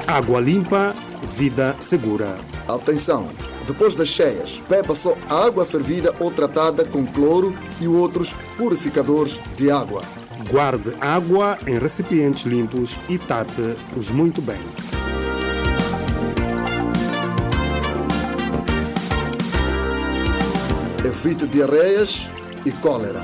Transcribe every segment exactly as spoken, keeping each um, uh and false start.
Água limpa, vida segura. Atenção! Depois das cheias, beba só água fervida ou tratada com cloro e outros purificadores de água. Guarde água em recipientes limpos e tape-os muito bem. Evite diarreias e cólera.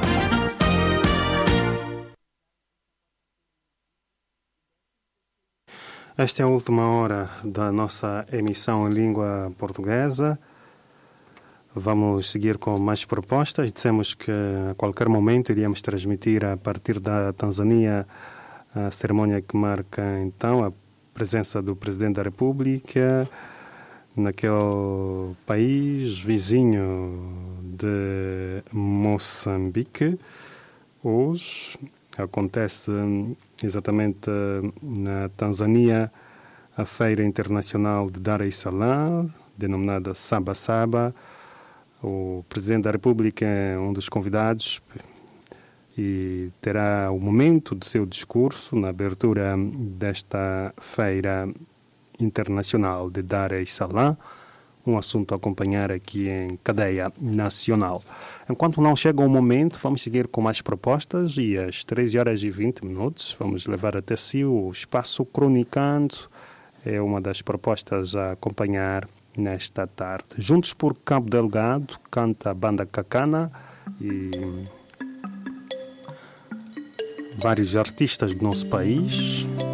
Esta é a última hora da nossa emissão em língua portuguesa. Vamos seguir com mais propostas. Dissemos que a qualquer momento iríamos transmitir a partir da Tanzânia a cerimônia que marca então a presença do Presidente da República naquele país vizinho de Moçambique. Hoje acontece exatamente na Tanzânia a Feira Internacional de Dar es Salaam, denominada Saba Saba. O Presidente da República é um dos convidados e terá o momento do seu discurso na abertura desta Feira Internacional de Dar es Salaam, um assunto a acompanhar aqui em cadeia nacional. Enquanto não chega o momento, vamos seguir com mais propostas e às treze horas e vinte minutos vamos levar até si o Espaço Cronicando. É uma das propostas a acompanhar nesta tarde. Juntos por Cabo Delgado, canta a banda Cacana e vários artistas do nosso país.